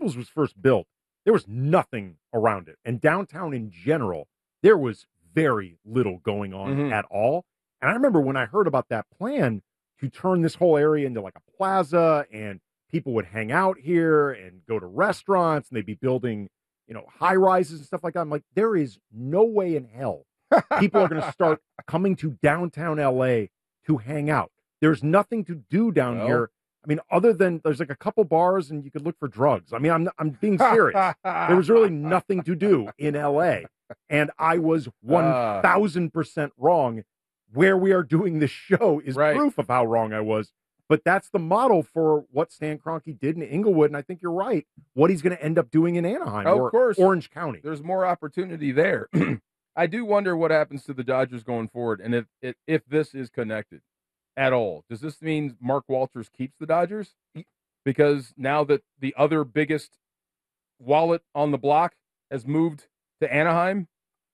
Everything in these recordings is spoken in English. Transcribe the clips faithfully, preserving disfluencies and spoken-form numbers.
Staples was first built, there was nothing around it. And downtown in general, there was very little going on Mhm. at all. And I remember when I heard about that plan to turn this whole area into like a plaza, and people would hang out here and go to restaurants, and they'd be building, you know, high rises and stuff like that. I'm like, there is no way in hell people are going to start coming to downtown L A to hang out. There's nothing to do down Well. here. I mean, other than there's like a couple bars and you could look for drugs. I mean, I'm I'm being serious. There was really nothing to do in L A. And I was one thousand percent wrong. Where we are doing this show is Right. proof of how wrong I was. But that's the model for what Stan Kroenke did in Inglewood. And I think you're right. What he's going to end up doing in Anaheim Of or course. Orange County. There's more opportunity there. I do wonder what happens to the Dodgers going forward, and if if, if this is connected at all. Does this mean Mark Walters keeps the Dodgers? Because now that the other biggest wallet on the block has moved to Anaheim?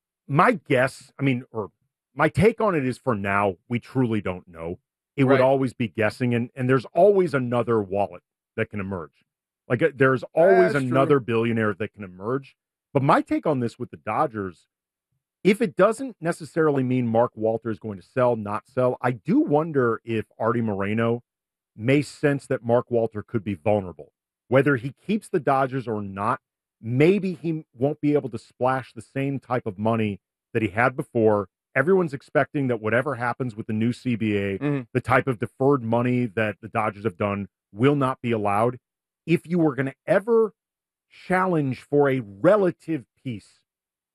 My guess, I mean, or my take on it is for now, we truly don't know. It would Right. always be guessing, and, and there's always another wallet that can emerge. Like, uh, there's always That's another true. billionaire that can emerge. But my take on this with the Dodgers, if it doesn't necessarily mean Mark Walters is going to sell, not sell, I do wonder if Artie Moreno may sense that Mark Walter could be vulnerable. Whether he keeps the Dodgers or not, maybe he won't be able to splash the same type of money that he had before. Everyone's expecting that whatever happens with the new C B A, Mhm. the type of deferred money that the Dodgers have done will not be allowed. If you were going to ever challenge for a relative piece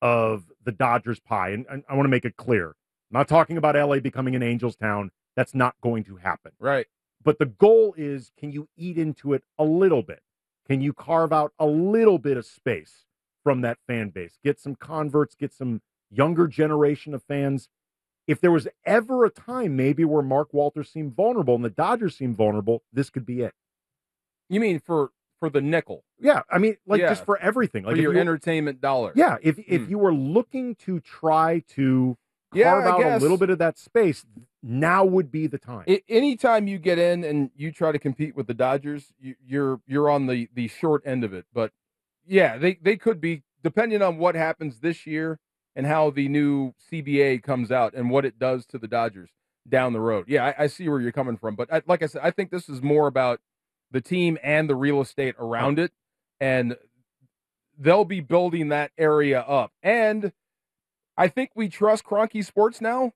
of the Dodgers pie, and, and I want to make it clear, I'm not talking about L A becoming an Angels town. That's not going to happen. Right. But the goal is, can you eat into it a little bit? Can you carve out a little bit of space from that fan base? Get some converts, get some younger generation of fans. If there was ever a time maybe where Mark Walters seemed vulnerable and the Dodgers seemed vulnerable, this could be it. You mean for, for the nickel? Yeah, I mean, like Yeah. just for everything. Like For if your you- entertainment dollar. Yeah, if if Hmm. you were looking to try to Yeah, carve I out a guess. little bit of that space, now would be the time. I, anytime you get in and you try to compete with the Dodgers, you, you're you're on the, the short end of it. But yeah, they, they could be, depending on what happens this year and how the new C B A comes out and what it does to the Dodgers down the road. Yeah, I, I see where you're coming from. But I, like I said, I think this is more about the team and the real estate around it, and they'll be building that area up. And I think we trust Kroenke Sports now.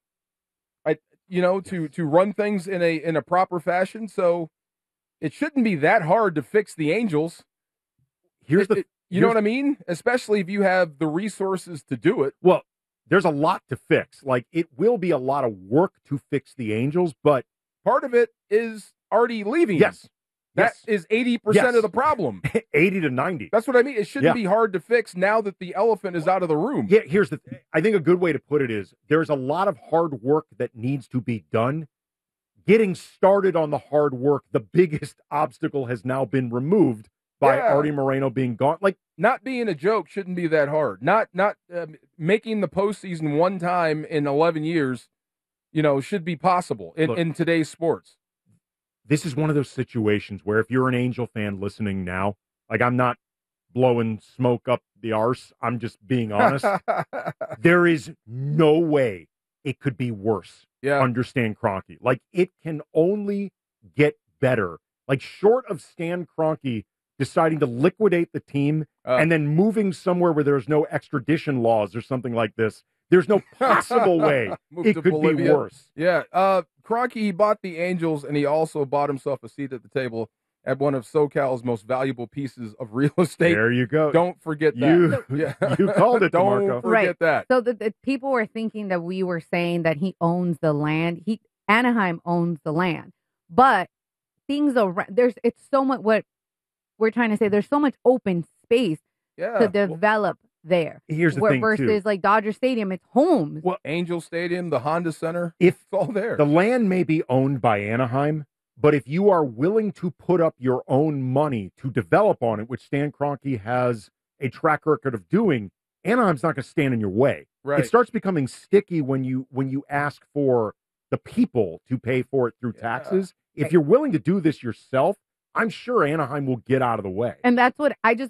I, you know, to to run things in a in a proper fashion. So it shouldn't be that hard to fix the Angels. Here's It- the it- you know here's- what I mean? Especially if you have the resources to do it. Well, there's a lot to fix. Like, it will be a lot of work to fix the Angels, but Part of it is already leaving. yes, That yes, is eighty percent Yes. of the problem. eighty to ninety. That's what I mean. It shouldn't Yeah. be hard to fix now that the elephant is out of the room. Yeah, here's the th- I think a good way to put it is there's a lot of hard work that needs to be done. Getting started on the hard work, the biggest obstacle has now been removed by Yeah. Artie Moreno being gone. Like, Not being a joke shouldn't be that hard. Not not um, making the postseason one time in eleven years, you know, should be possible in, Look. in today's sports. this is one of those situations where if you're an Angel fan listening now, like, I'm not blowing smoke up the arse, I'm just being honest. There is no way it could be worse. Yeah. Under Stan Kroenke. Like, it can only get better. Like, short of Stan Kroenke deciding to liquidate the team Uh. and then moving somewhere where there's no extradition laws or something like this, there's no possible way Move it to could be Bolivia. worse. Yeah. Uh, Kroenke, he bought the Angels, and he also bought himself a seat at the table at one of SoCal's most valuable pieces of real estate. There you go. Don't forget that. You- yeah. you called it, Don't DeMarco. forget Right. that. So the, the people were thinking that we were saying that he owns the land. He Anaheim owns the land, but things around there's it's so much. What we're trying to say, there's so much open space Yeah. to develop there. Here's the Where- thing, versus too. like Dodger Stadium, it's homes. Well, Angel Stadium, the Honda Center, if it's all there. the land may be owned by Anaheim, but if you are willing to put up your own money to develop on it, which Stan Kroenke has a track record of doing, Anaheim's not going to stand in your way. Right. It starts becoming sticky when you when you ask for the people to pay for it through taxes. If you're willing to do this yourself, I'm sure Anaheim will get out of the way. And that's what I just